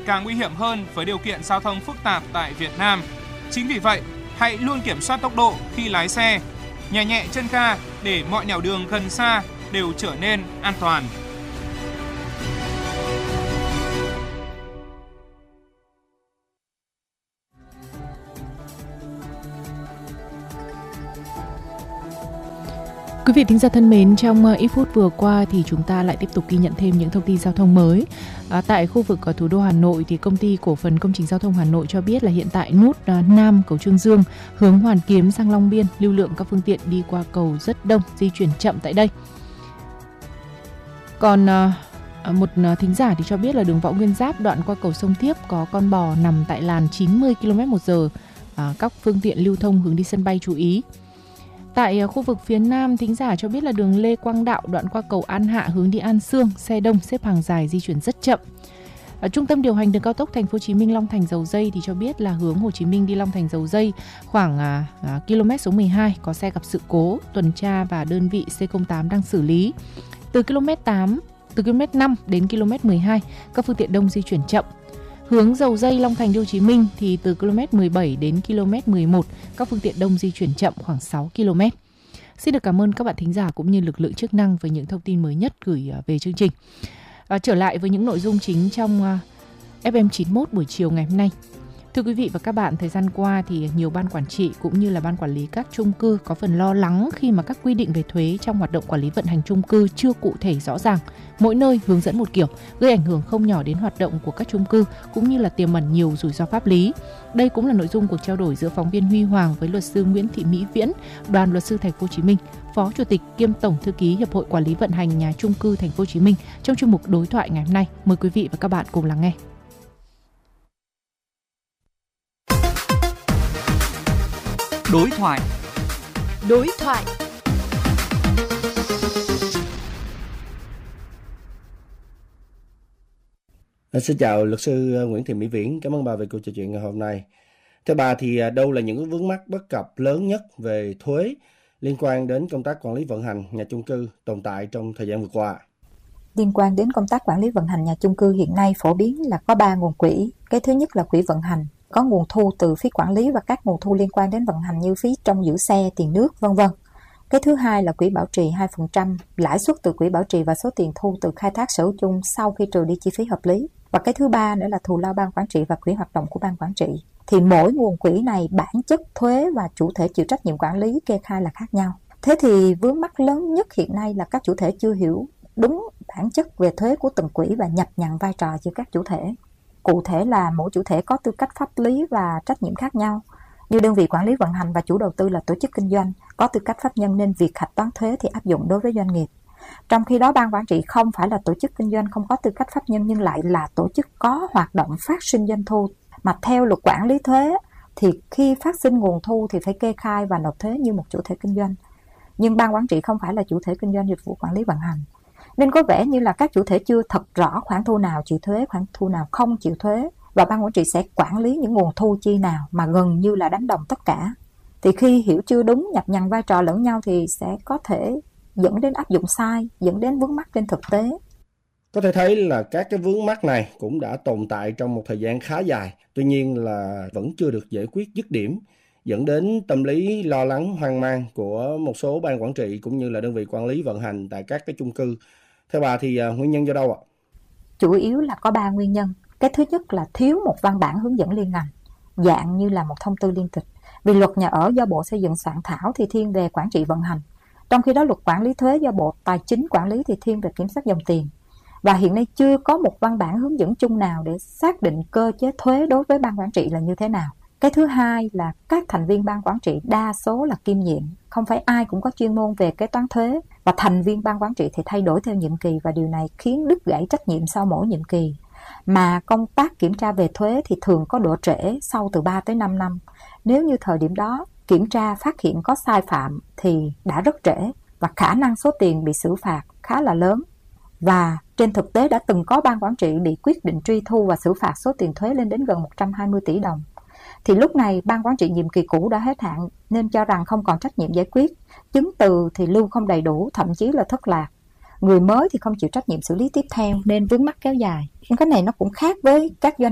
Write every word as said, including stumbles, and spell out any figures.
càng nguy hiểm hơn với điều kiện giao thông phức tạp tại Việt Nam. Chính vì vậy, hãy luôn kiểm soát tốc độ khi lái xe, nhẹ nhẹ chân ga để mọi nẻo đường gần xa đều trở nên an toàn. Quý vị thính giả thân mến, trong ít phút vừa qua thì chúng ta lại tiếp tục ghi nhận thêm những thông tin giao thông mới. À, tại khu vực ở thủ đô Hà Nội thì công ty cổ phần công trình giao thông Hà Nội cho biết là hiện tại nút à, Nam cầu Trương Dương hướng Hoàn Kiếm sang Long Biên, lưu lượng các phương tiện đi qua cầu rất đông, di chuyển chậm tại đây. Còn à, một thính giả thì cho biết là đường Võ Nguyên Giáp đoạn qua cầu Sông Thiếp có con bò nằm tại làn chín mươi ki lô mét một giờ. À, các phương tiện lưu thông hướng đi sân bay chú ý. Tại khu vực phía Nam, thính giả cho biết là đường Lê Quang Đạo đoạn qua cầu An Hạ hướng đi An Sương, xe đông xếp hàng dài di chuyển rất chậm. Ở trung tâm điều hành đường cao tốc Thành phố Hồ Chí Minh Long Thành Dầu Giây thì cho biết là hướng Hồ Chí Minh đi Long Thành Dầu Giây khoảng à, à, km số mười hai có xe gặp sự cố, tuần tra và đơn vị C không tám đang xử lý. Từ km tám, từ km năm đến km mười hai các phương tiện đông di chuyển chậm. Hướng Dầu Giây Long Thành đi Hồ Chí Minh thì từ km mười bảy đến km mười một các phương tiện đông di chuyển chậm khoảng sáu ki lô mét. Xin được cảm ơn các bạn thính giả cũng như lực lượng chức năng với những thông tin mới nhất gửi về chương trình. À, trở lại với những nội dung chính trong uh, ép em chín mốt buổi chiều ngày hôm nay. Thưa quý vị và các bạn, thời gian qua thì nhiều ban quản trị cũng như là ban quản lý các chung cư có phần lo lắng khi mà các quy định về thuế trong hoạt động quản lý vận hành chung cư chưa cụ thể rõ ràng, mỗi nơi hướng dẫn một kiểu, gây ảnh hưởng không nhỏ đến hoạt động của các chung cư cũng như là tiềm ẩn nhiều rủi ro pháp lý. Đây cũng là nội dung cuộc trao đổi giữa phóng viên Huy Hoàng với luật sư Nguyễn Thị Mỹ Viễn, Đoàn luật sư Thành phố Hồ Chí Minh, Phó Chủ tịch kiêm Tổng thư ký Hiệp hội Quản lý vận hành nhà chung cư Thành phố Hồ Chí Minh trong chuyên mục đối thoại ngày hôm nay. Mời quý vị và các bạn cùng lắng nghe. Đối thoại. Đối thoại. Xin chào luật sư Nguyễn Thị Mỹ Viễn, cảm ơn bà về cuộc trò chuyện ngày hôm nay. Theo bà thì đâu là những vướng mắc bất cập lớn nhất về thuế liên quan đến công tác quản lý vận hành nhà chung cư tồn tại trong thời gian vừa qua? Liên quan đến công tác quản lý vận hành nhà chung cư hiện nay phổ biến là có ba nguồn quỹ. Cái thứ nhất là quỹ vận hành, có nguồn thu từ phí quản lý và các nguồn thu liên quan đến vận hành như phí trông giữ xe, tiền nước, vân vân. Cái thứ hai là quỹ bảo trì hai phần trăm, lãi suất từ quỹ bảo trì và số tiền thu từ khai thác sở hữu chung sau khi trừ đi chi phí hợp lý. Và cái thứ ba nữa là thù lao ban quản trị và quỹ hoạt động của ban quản trị. Thì mỗi nguồn quỹ này bản chất thuế và chủ thể chịu trách nhiệm quản lý kê khai là khác nhau. Thế thì vướng mắc lớn nhất hiện nay là các chủ thể chưa hiểu đúng bản chất về thuế của từng quỹ và nhập nhằng vai trò giữa các chủ thể. Cụ thể là mỗi chủ thể có tư cách pháp lý và trách nhiệm khác nhau. Như đơn vị quản lý vận hành và chủ đầu tư là tổ chức kinh doanh, có tư cách pháp nhân nên việc hạch toán thuế thì áp dụng đối với doanh nghiệp. Trong khi đó ban quản trị không phải là tổ chức kinh doanh, không có tư cách pháp nhân nhưng lại là tổ chức có hoạt động phát sinh doanh thu. Mà theo luật quản lý thuế thì khi phát sinh nguồn thu thì phải kê khai và nộp thuế như một chủ thể kinh doanh. Nhưng ban quản trị không phải là chủ thể kinh doanh dịch vụ quản lý vận hành. Nên có vẻ như là các chủ thể chưa thật rõ khoản thu nào chịu thuế, khoản thu nào không chịu thuế. Và ban quản trị sẽ quản lý những nguồn thu chi nào mà gần như là đánh đồng tất cả. Thì khi hiểu chưa đúng, nhập nhằng vai trò lẫn nhau thì sẽ có thể dẫn đến áp dụng sai, dẫn đến vướng mắc trên thực tế. Có thể thấy là các cái vướng mắc này cũng đã tồn tại trong một thời gian khá dài. Tuy nhiên là vẫn chưa được giải quyết dứt điểm, dẫn đến tâm lý lo lắng hoang mang của một số ban quản trị cũng như là đơn vị quản lý vận hành tại các cái chung cư. Theo bà thì uh, nguyên nhân do đâu ạ? Chủ yếu là có ba nguyên nhân. Cái thứ nhất là thiếu một văn bản hướng dẫn liên ngành, dạng như là một thông tư liên tịch. Vì luật nhà ở do Bộ Xây dựng soạn thảo thì thiên về quản trị vận hành. Trong khi đó luật quản lý thuế do Bộ Tài chính quản lý thì thiên về kiểm soát dòng tiền. Và hiện nay chưa có một văn bản hướng dẫn chung nào để xác định cơ chế thuế đối với ban quản trị là như thế nào. Cái thứ hai là các thành viên ban quản trị đa số là kiêm nhiệm, không phải ai cũng có chuyên môn về kế toán thuế. Và thành viên ban quản trị thì thay đổi theo nhiệm kỳ và điều này khiến đứt gãy trách nhiệm sau mỗi nhiệm kỳ. Mà công tác kiểm tra về thuế thì thường có độ trễ sau từ ba tới năm năm. Nếu như thời điểm đó kiểm tra phát hiện có sai phạm thì đã rất trễ và khả năng số tiền bị xử phạt khá là lớn. Và trên thực tế đã từng có ban quản trị bị quyết định truy thu và xử phạt số tiền thuế lên đến gần một trăm hai mươi tỷ đồng. Thì lúc này ban quản trị nhiệm kỳ cũ đã hết hạn nên cho rằng không còn trách nhiệm giải quyết. Chứng từ thì lưu không đầy đủ, thậm chí là thất lạc. Người mới thì không chịu trách nhiệm xử lý tiếp theo nên vướng mắc kéo dài. Cái này nó cũng khác với các doanh